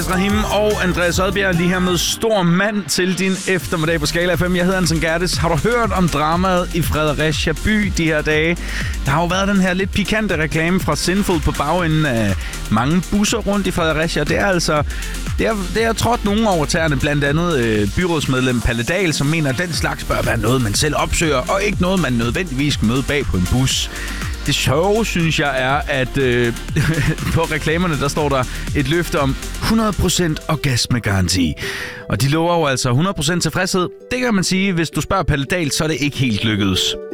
Andreas Rahim og Andreas Odbjerg lige her med stor mand til din eftermiddag på Skala FM. Jeg hedder Anton Gerdes. Har du hørt om dramaet i Fredericia by de her dage? Der har jo været den her lidt pikante reklame fra Sinful på bagenden af mange busser rundt i Fredericia. Det er altså... Det er trådt nogen over tæerne, blandt andet byrådsmedlem Palle Dahl, som mener, at den slags bør være noget, man selv opsøger, og ikke noget, man nødvendigvis skal møde bag på en bus. Det sjove, synes jeg, er, at på reklamerne, der står der et løfte om 100% orgasmegaranti. Og de lover jo altså 100% tilfredshed. Det kan man sige, hvis du spørger Palle Dahl, så er det ikke helt lykkedes.